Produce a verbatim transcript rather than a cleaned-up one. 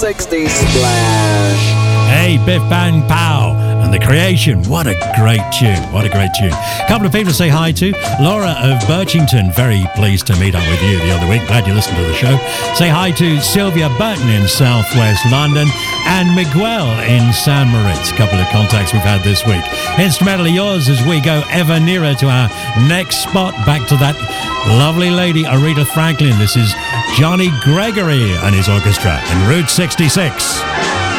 sixty Splash. Hey, Biff Bang Pow and The Creation. What a great tune. What a great tune. A couple of people to say hi to. Laura of Birchington, very pleased to meet up with you the other week. Glad you listened to the show. Say hi to Sylvia Burton in southwest London and Miguel in San Moritz. A couple of contacts we've had this week. Instrumentally yours as we go ever nearer to our next spot. Back to that lovely lady, Aretha Franklin. This is Johnny Gregory and his orchestra in Route sixty-six.